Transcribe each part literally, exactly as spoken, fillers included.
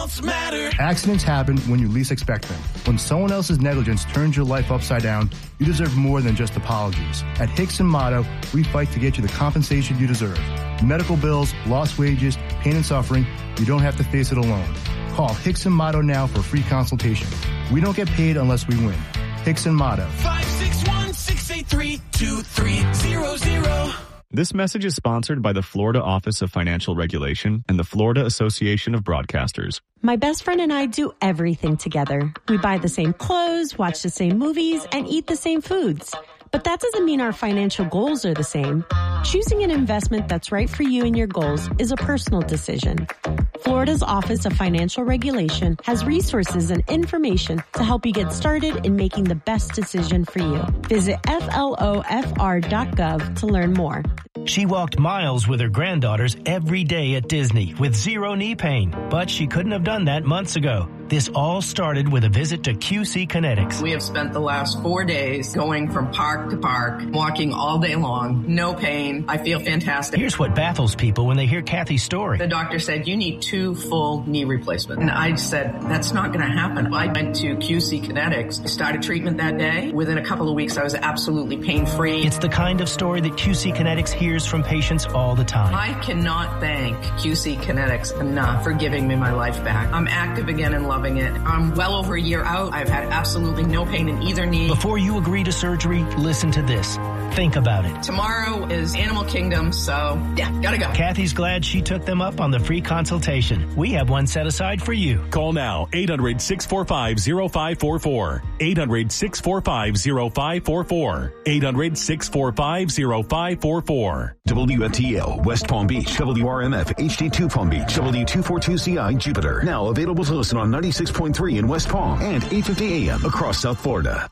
results matter. Accidents happen when you least expect them. When someone else's negligence turns your life upside down, you deserve more than just apologies. At Hicks and Motto, we fight to get you the compensation you deserve. Medical bills, lost wages, pain and suffering, you don't have to face it alone. Call Hicks and Motto now for a free consultation. We don't get paid unless we win. Hicks and Motto. five six one, six eight three, two three zero zero. This message is sponsored by the Florida Office of Financial Regulation and the Florida Association of Broadcasters. My best friend and I do everything together. We buy the same clothes, watch the same movies, and eat the same foods. But that doesn't mean our financial goals are the same. Choosing an investment that's right for you and your goals is a personal decision. Florida's Office of Financial Regulation has resources and information to help you get started in making the best decision for you. Visit F L O F R dot gov to learn more. She walked miles with her granddaughters every day at Disney with zero knee pain, but she couldn't have done that months ago. This all started with a visit to Q C Kinetics. We have spent the last four days going from park to park, walking all day long, no pain. I feel fantastic. Here's what baffles people when they hear Kathy's story. The doctor said, you need two full knee replacements. And I said, that's not going to happen. I went to Q C Kinetics, started treatment that day. Within a couple of weeks, I was absolutely pain-free. It's the kind of story that Q C Kinetics hears from patients all the time. I cannot thank Q C Kinetics enough for giving me my life back. I'm active again and loving it. I'm well over a year out. I've had absolutely no pain in either knee. Before you agree to surgery, listen to this. Think about it. Tomorrow is Animal Kingdom, so yeah, gotta go. Kathy's glad she took them up on the free consultation. We have one set aside for you. Call now, eight hundred, six four five, zero five four four. eight hundred, six four five, zero five four four. eight hundred, six four five, zero five four four. W F T L, West Palm Beach, W R M F, H D two Palm Beach, W two forty-two C I, Jupiter. Now available to listen on ninety-six point three in West Palm and eight fifty A M across South Florida.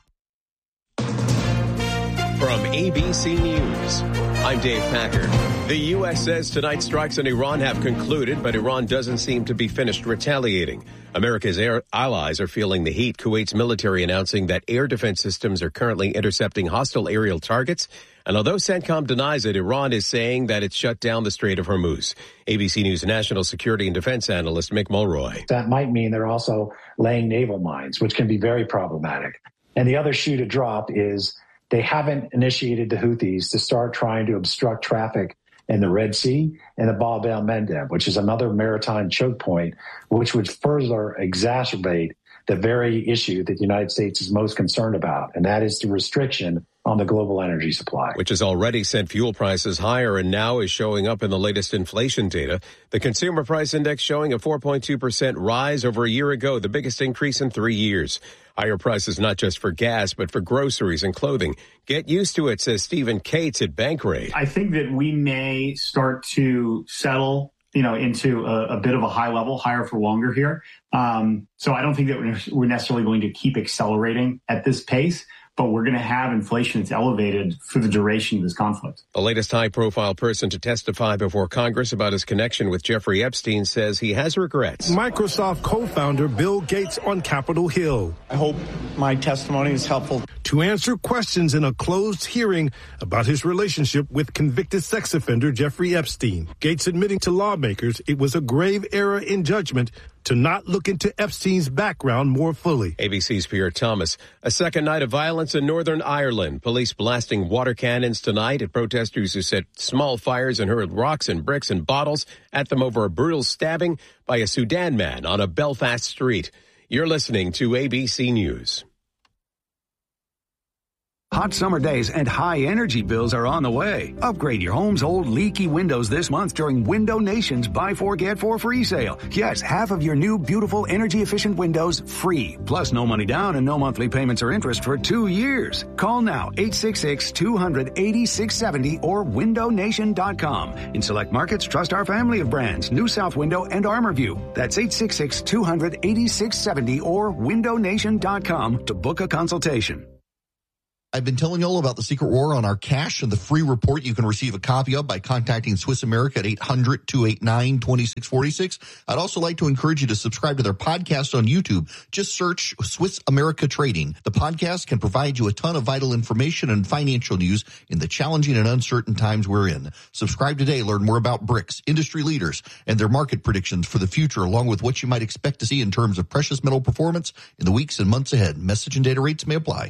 From A B C News, I'm Dave Packer. The U S says tonight's strikes on Iran have concluded, but Iran doesn't seem to be finished retaliating. America's air allies are feeling the heat. Kuwait's military announcing that air defense systems are currently intercepting hostile aerial targets. And although CENTCOM denies it, Iran is saying that it's shut down the Strait of Hormuz. A B C News national security and defense analyst Mick Mulroy. That might mean they're also laying naval mines, which can be very problematic. And the other shoe to drop is they haven't initiated the Houthis to start trying to obstruct traffic in the Red Sea and the Bab el-Mandeb, which is another maritime choke point, which would further exacerbate the very issue that the United States is most concerned about, and that is the restriction on the global energy supply. Which has already sent fuel prices higher and now is showing up in the latest inflation data. The Consumer Price Index showing a four point two percent rise over a year ago, the biggest increase in three years. Higher prices not just for gas, but for groceries and clothing. Get used to it, says Stephen Cates at Bankrate. I think that we may start to settle, you know, into a, a bit of a high level, higher for longer here. Um, so I don't think that we're, we're necessarily going to keep accelerating at this pace, but we're going to have inflation that's elevated for the duration of this conflict. The latest high-profile person to testify before Congress about his connection with Jeffrey Epstein says he has regrets. Microsoft co-founder Bill Gates on Capitol Hill. I hope my testimony is helpful. To answer questions in a closed hearing about his relationship with convicted sex offender Jeffrey Epstein. Gates admitting to lawmakers it was a grave error in judgment to not look into Epstein's background more fully. A B C's Pierre Thomas. A second night of violence in Northern Ireland. Police blasting water cannons tonight at protesters who set small fires and hurled rocks and bricks and bottles at them over a brutal stabbing by a Sudan man on a Belfast street. You're listening to A B C News. Hot summer days and high energy bills are on the way. Upgrade your home's old leaky windows this month during Window Nation's Buy Four, Get Four free sale. Yes, half of your new beautiful energy efficient windows free. Plus no money down and no monthly payments or interest for two years. Call now eight six six, two hundred, eighty-six seventy or window nation dot com. In select markets, trust our family of brands, New South Window and ArmorView. That's eight six six, two hundred, eighty-six seventy or window nation dot com to book a consultation. I've been telling you all about the secret war on our cash and the free report you can receive a copy of by contacting Swiss America at eight hundred, two eight nine, two six four six. I'd also like to encourage you to subscribe to their podcast on YouTube. Just search Swiss America Trading. The podcast can provide you a ton of vital information and financial news in the challenging and uncertain times we're in. Subscribe today. Learn more about bricks, industry leaders, and their market predictions for the future, along with what you might expect to see in terms of precious metal performance in the weeks and months ahead. Message and data rates may apply.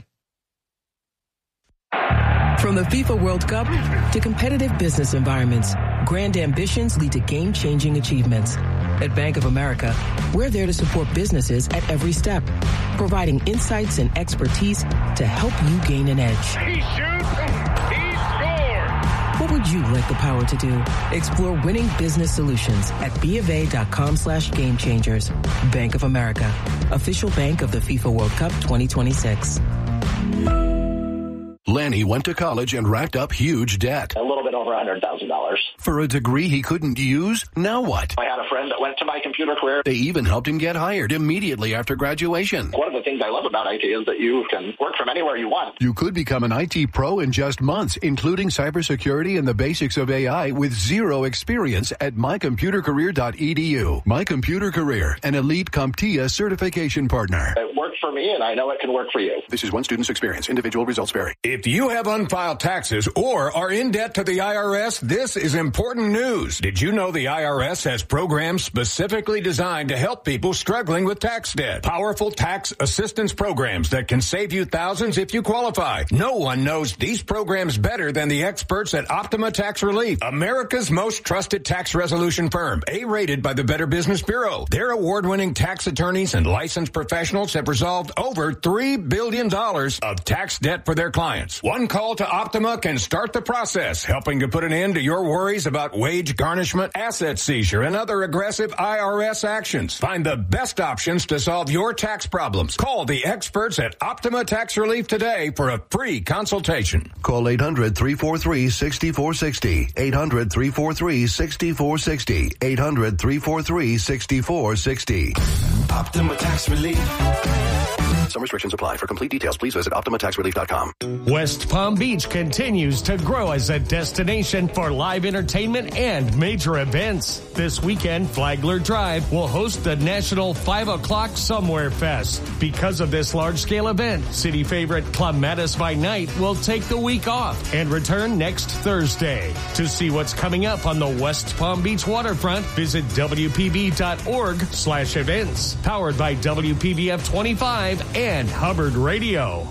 From the FIFA World Cup to competitive business environments, grand ambitions lead to game-changing achievements. At Bank of America, we're there to support businesses at every step, providing insights and expertise to help you gain an edge. He shoots, he scores! What would you like the power to do? Explore winning business solutions at BofA.com slash game changers. Bank of America, official bank of the FIFA World Cup twenty twenty-six. Lanny went to college and racked up huge debt. A little bit over one hundred thousand dollars. For a degree he couldn't use? Now what? I had a friend that went to my computer career. They even helped him get hired immediately after graduation. One of the things I love about I T is that you can work from anywhere you want. You could become an I T pro in just months, including cybersecurity and the basics of A I with zero experience at my computer career dot e d u. My Computer Career, an elite CompTIA certification partner. It worked for me, and I know it can work for you. This is one student's experience. Individual results vary. If you have unfiled taxes or are in debt to the I R S, this is important news. Did you know the I R S has programs specifically designed to help people struggling with tax debt? Powerful tax assistance programs that can save you thousands if you qualify. No one knows these programs better than the experts at Optima Tax Relief, America's most trusted tax resolution firm, A-rated by the Better Business Bureau. Their award-winning tax attorneys and licensed professionals have resolved over three billion dollars of tax debt for their clients. One call to Optima can start the process, helping to put an end to your worries about wage garnishment, asset seizure, and other aggressive I R S actions. Find the best options to solve your tax problems. Call the experts at Optima Tax Relief today for a free consultation. Call eight hundred, three four three, six four six zero. eight hundred, three four three, six four six zero. eight hundred, three four three, six four six zero. Optima Tax Relief. Some restrictions apply. For complete details, please visit optima tax relief dot com. West Palm Beach continues to grow as a destination for live entertainment and major events. This weekend, Flagler Drive will host the National five o'clock Somewhere Fest. Because of this large-scale event, city favorite Club Mattis by Night will take the week off and return next Thursday. To see what's coming up on the West Palm Beach waterfront, visit W P B dot org slash events. Powered by W P B F twenty-five and Hubbard Radio.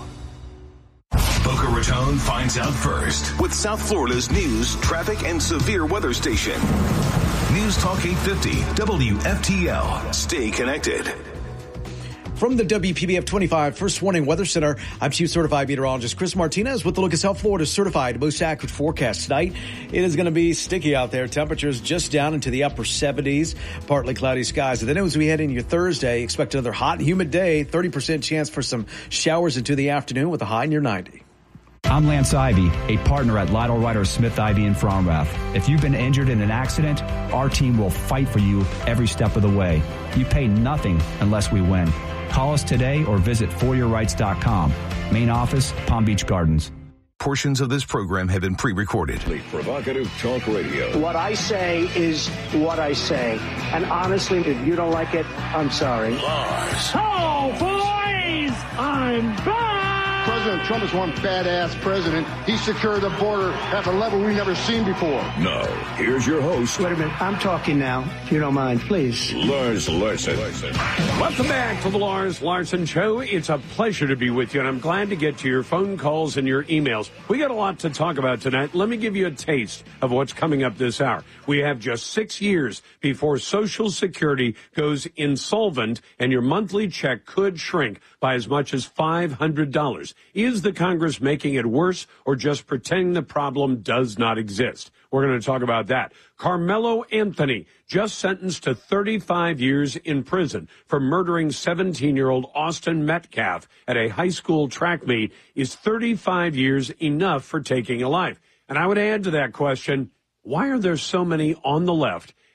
Boca Raton finds out first with South Florida's news, traffic, and severe weather station. News Talk eight fifty W F T L. Stay connected. From the W P B F twenty-five First Warning Weather Center, I'm Chief Certified Meteorologist Chris Martinez with the look at South Florida's certified most accurate forecast tonight. It is going to be sticky out there. Temperatures just down into the upper seventies, partly cloudy skies. And then as we head into your Thursday, expect another hot and humid day, thirty percent chance for some showers into the afternoon with a high near ninety. I'm Lance Ivy, a partner at Lytle Ryder Smith Ivy in Fromrath. If you've been injured in an accident, our team will fight for you every step of the way. You pay nothing unless we win. Call us today or visit for your rights dot com. Main office, Palm Beach Gardens. Portions of this program have been pre-recorded. Provocative Talk Radio. What I say is what I say. And honestly, if you don't like it, I'm sorry. Lars. Oh, boys! I'm back! President Trump is one badass president. He secured the border at a level we've never seen before. Now, here's your host. Wait a minute. I'm talking now, if you don't mind, please. Lars Larson. Welcome back to the Lars Larson Show. It's a pleasure to be with you, and I'm glad to get to your phone calls and your emails. We got a lot to talk about tonight. Let me give you a taste of what's coming up this hour. We have just six years before Social Security goes insolvent, and your monthly check could shrink by as much as five hundred dollars. Is the Congress making it worse or just pretending the problem does not exist? We're going to talk about that. Carmelo Anthony, just sentenced to thirty-five years in prison for murdering seventeen-year-old Austin Metcalf at a high school track meet. Is thirty-five years enough for taking a life? And I would add to that question, why are there so many on the left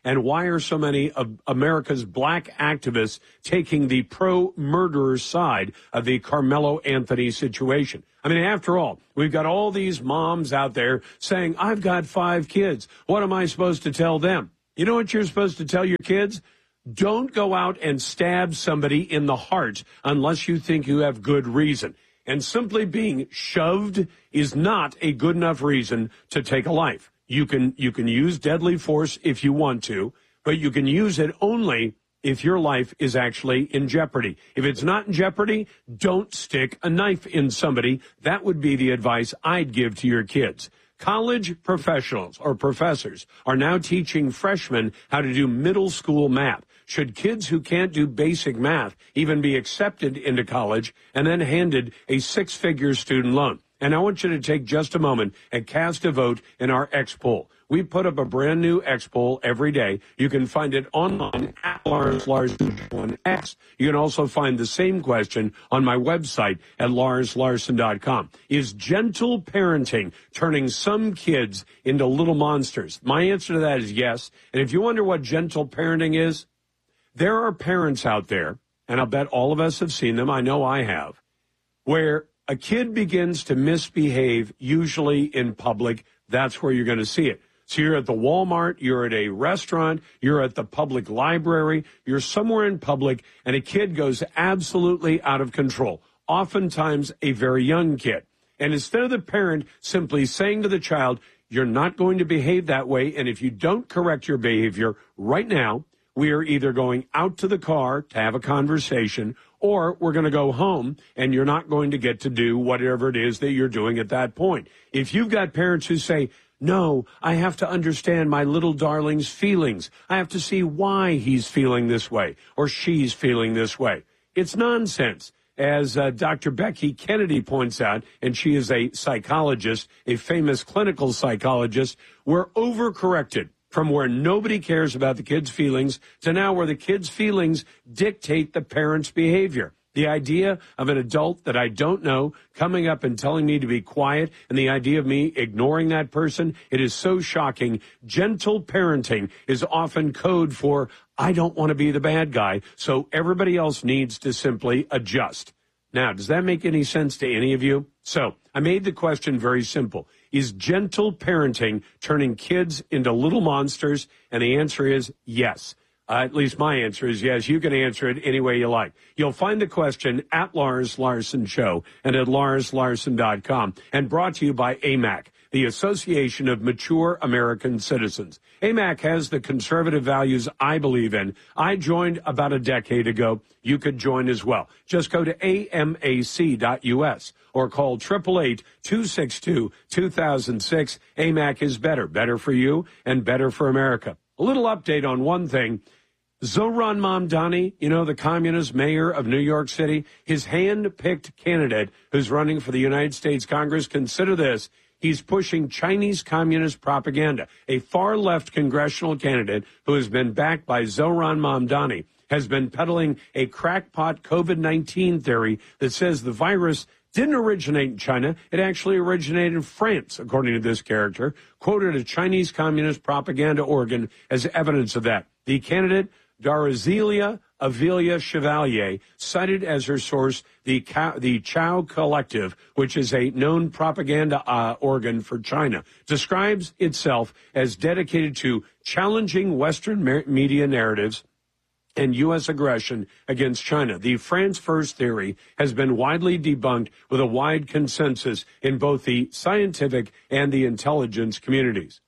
And why are so many of America's black activists taking the pro-murderer side of the Carmelo Anthony situation? I mean, after all, we've got all these moms out there saying, I've got five kids. What am I supposed to tell them? You know what you're supposed to tell your kids? Don't go out and stab somebody in the heart unless you think you have good reason. And simply being shoved is not a good enough reason to take a life. You can you can use deadly force if you want to, but you can use it only if your life is actually in jeopardy. If it's not in jeopardy, don't stick a knife in somebody. That would be the advice I'd give to your kids. College professionals or professors are now teaching freshmen how to do middle school math. Should kids who can't do basic math even be accepted into college and then handed a six-figure student loan? And I want you to take just a moment and cast a vote in our X poll. We put up a brand new X poll every day. You can find it online at Lars Larson on X. You can also find the same question on my website at lars larson dot com. Is gentle parenting turning some kids into little monsters? My answer to that is yes. And if you wonder what gentle parenting is, there are parents out there, and I'll bet all of us have seen them, I know I have, where a kid begins to misbehave, usually in public. That's where you're going to see it. So you're at the Walmart, you're at a restaurant, you're at the public library, you're somewhere in public, and a kid goes absolutely out of control, oftentimes a very young kid. And instead of the parent simply saying to the child, you're not going to behave that way, and if you don't correct your behavior right now, we are either going out to the car to have a conversation, or we're going to go home and you're not going to get to do whatever it is that you're doing at that point. If you've got parents who say, no, I have to understand my little darling's feelings. I have to see why he's feeling this way or she's feeling this way. It's nonsense. As uh, Doctor Becky Kennedy points out, and she is a psychologist, a famous clinical psychologist, we're overcorrected from where nobody cares about the kids' feelings to now where the kids' feelings dictate the parents' behavior. The idea of an adult that I don't know coming up and telling me to be quiet, and the idea of me ignoring that person, it is so shocking. Gentle parenting is often code for, I don't want to be the bad guy, so everybody else needs to simply adjust. Now, does that make any sense to any of you? So I made the question very simple. Is gentle parenting turning kids into little monsters? And the answer is yes. Uh, at least my answer is yes. You can answer it any way you like. You'll find the question at Lars Larson Show and at lars larson dot com, and brought to you by A M A C, the Association of Mature American Citizens. A M A C has the conservative values I believe in. I joined about a decade ago. You could join as well. Just go to A M A C dot U S or call eight eight eight, two six two, two thousand six. A M A C is better, better for you and better for America. A little update on one thing. Zohran Mamdani, you know, the communist mayor of New York City, his hand-picked candidate who's running for the United States Congress, consider this, he's pushing Chinese communist propaganda. A far-left congressional candidate who has been backed by Zohran Mamdani has been peddling a crackpot COVID nineteen theory that says the virus didn't originate in China. It actually originated in France, according to this character, quoted a Chinese communist propaganda organ as evidence of that. The candidate, Darazilia Avilia Chevalier, cited as her source the the Chao Collective, which is a known propaganda uh, organ for China, describes itself as dedicated to challenging Western me- media narratives and U S aggression against China. The France First theory has been widely debunked with a wide consensus in both the scientific and the intelligence communities.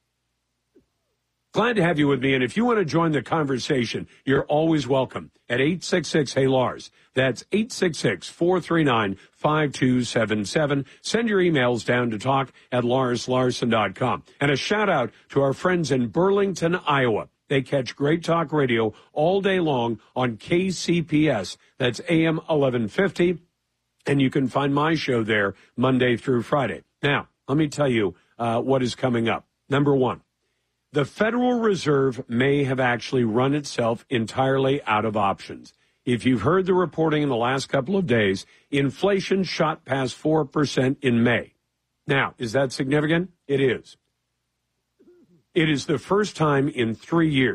Glad to have you with me, and if you want to join the conversation, you're always welcome at eight six six, hey Lars. That's eight six six, four three nine, five two seven seven. Send your emails down to talk at lars larson dot com. And a shout-out to our friends in Burlington, Iowa. They catch Great Talk Radio all day long on K C P S. That's A M eleven fifty, and you can find my show there Monday through Friday. Now, let me tell you uh, what is coming up. Number one. The Federal Reserve may have actually run itself entirely out of options. If you've heard the reporting in the last couple of days, inflation shot past four percent in May. Now, is that significant? It is. It is the first time in three years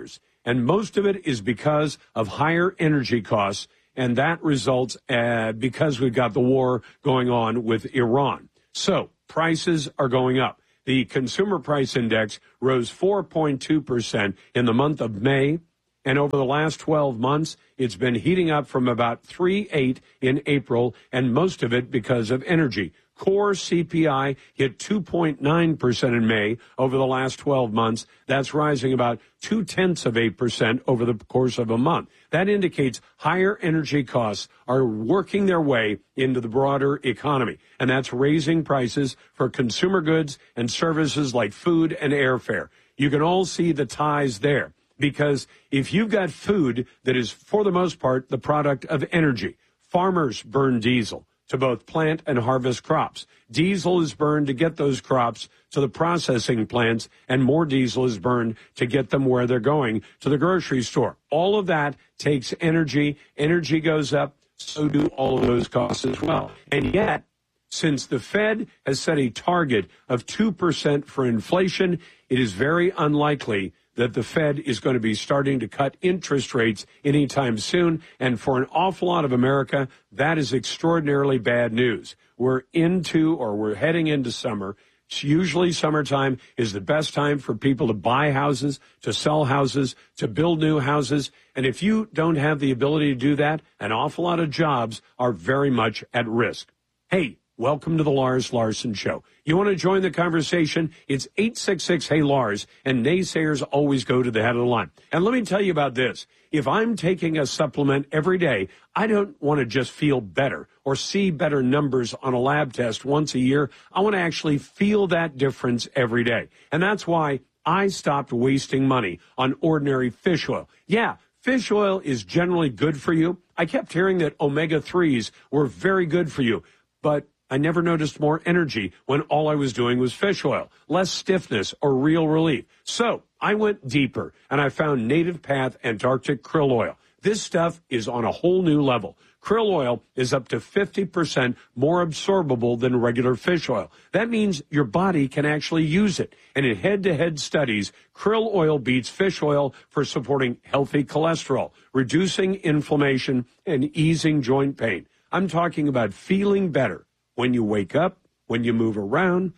And most of it is because of higher energy costs, and that results uh, because we've got the war going on with Iran. So prices are going up. The Consumer Price Index rose four point two percent in the month of May, and over the last twelve months, it's been heating up from about three point eight in April, and most of it because of energy. Core C P I hit two point nine percent in May over the last twelve months. That's rising about two-tenths of eight percent over the course of a month. That indicates higher energy costs are working their way into the broader economy, and that's raising prices for consumer goods and services like food and airfare. You can all see the ties there, because if you've got food that is, for the most part, the product of energy, farmers burn diesel to both plant and harvest crops. Diesel is burned to get those crops to the processing plants, and more diesel is burned to get them where they're going, to the grocery store. All of that takes energy. Energy goes up, so do all of those costs as well. And yet, since the Fed has set a target of two percent for inflation, it is very unlikely that the Fed is going to be starting to cut interest rates anytime soon. And for an awful lot of America, that is extraordinarily bad news. We're into, or we're heading into summer. It's usually summertime is the best time for people to buy houses, to sell houses, to build new houses. And if you don't have the ability to do that, an awful lot of jobs are very much at risk. Hey, welcome to the Lars Larson Show. You want to join the conversation? It's eight six six, hey, Lars, and naysayers always go to the head of the line. And let me tell you about this. If I'm taking a supplement every day, I don't want to just feel better or see better numbers on a lab test once a year. I want to actually feel that difference every day. And that's why I stopped wasting money on ordinary fish oil. Yeah, fish oil is generally good for you. I kept hearing that omega threes were very good for you, but I never noticed more energy when all I was doing was fish oil, less stiffness or real relief. So I went deeper, and I found Native Path Antarctic Krill Oil. This stuff is on a whole new level. Krill oil is up to fifty percent more absorbable than regular fish oil. That means your body can actually use it. And in head-to-head studies, krill oil beats fish oil for supporting healthy cholesterol, reducing inflammation, and easing joint pain. I'm talking about feeling better when you wake up, when you move around,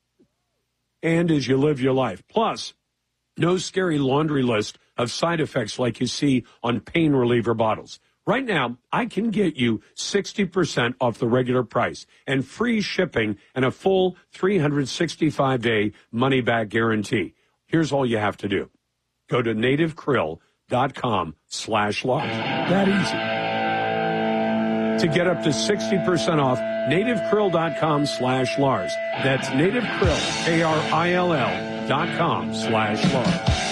and as you live your life. Plus, no scary laundry list of side effects like you see on pain reliever bottles. Right now, I can get you sixty percent off the regular price and free shipping and a full three hundred sixty-five day money-back guarantee. Here's all you have to do. Go to nativekrill.com slash Lars. That easy. To get up to sixty percent off, nativekrill.com slash Lars. That's nativekrill, K R I L L dot com slash Lars.